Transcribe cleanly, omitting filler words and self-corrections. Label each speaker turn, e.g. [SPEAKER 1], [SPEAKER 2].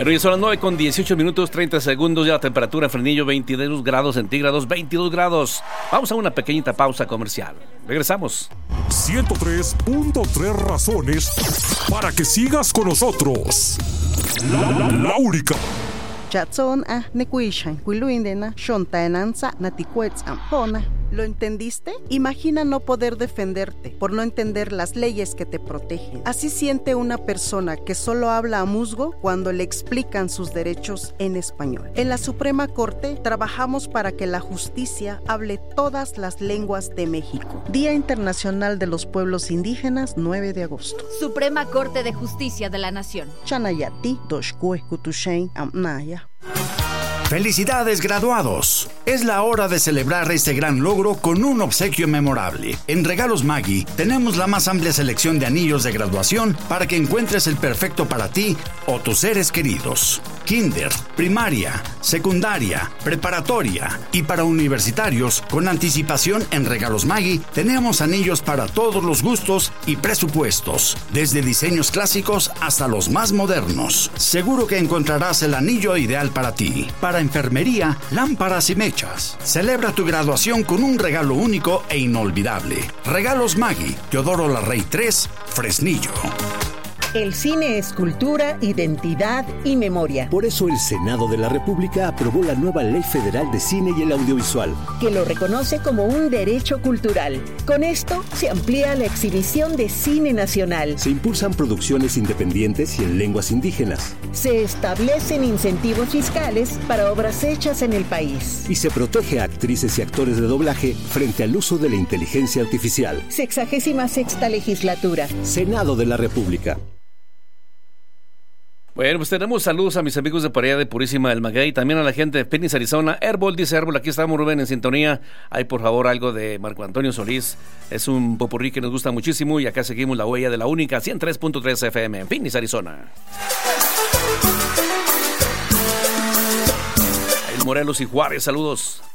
[SPEAKER 1] Bueno, ya son las 9:18 30 segundos. Ya la temperatura en Fresnillo 22 grados centígrados, 22 grados. Vamos a una pequeñita pausa comercial. Regresamos.
[SPEAKER 2] 103.3 razones para que sigas con nosotros. La única.
[SPEAKER 3] Chatson nekuishan kuiluindena shontaenanza natikuetzampona. ¿Lo entendiste? Imagina no poder defenderte por no entender las leyes que te protegen. Así siente una persona que solo habla a musgo cuando le explican sus derechos en español. En la Suprema Corte trabajamos para que la justicia hable todas las lenguas de México. Día Internacional de los Pueblos Indígenas, 9 de agosto.
[SPEAKER 4] Suprema Corte de Justicia de la Nación.
[SPEAKER 3] Chanayati doshkue kutushein amnaya.
[SPEAKER 5] ¡Felicidades, graduados! Es la hora de celebrar este gran logro con un obsequio memorable. En Regalos Maggi tenemos la más amplia selección de anillos de graduación para que encuentres el perfecto para ti o tus seres queridos. Kinder, primaria, secundaria, preparatoria y para universitarios, con anticipación en Regalos Maggi tenemos anillos para todos los gustos y presupuestos, desde diseños clásicos hasta los más modernos. Seguro que encontrarás el anillo ideal para ti. Para enfermería, lámparas y mechas. Celebra tu graduación con un regalo único e inolvidable. Regalos Maggi, Teodoro Larrey 3, Fresnillo.
[SPEAKER 6] El cine es cultura, identidad y memoria.
[SPEAKER 7] Por eso el Senado de la República aprobó la nueva Ley Federal de Cine y el Audiovisual,
[SPEAKER 6] que lo reconoce como un derecho cultural. Con esto se amplía la exhibición de cine nacional.
[SPEAKER 7] Se impulsan producciones independientes y en lenguas indígenas.
[SPEAKER 6] Se establecen incentivos fiscales para obras hechas en el país.
[SPEAKER 7] Y se protege a actrices y actores de doblaje frente al uso de la inteligencia artificial.
[SPEAKER 6] 66ª Legislatura.
[SPEAKER 7] Senado de la República.
[SPEAKER 1] Bueno, pues tenemos saludos a mis amigos de por allá de Purísima del Maguey, también a la gente de Phoenix, Arizona. Herbol, dice Herbol, aquí estamos, Rubén, en sintonía. Hay, por favor, algo de Marco Antonio Solís. Es un popurrí que nos gusta muchísimo y acá seguimos la huella de la única 103.3 FM en Phoenix, Arizona. El Morelos y Juárez, saludos.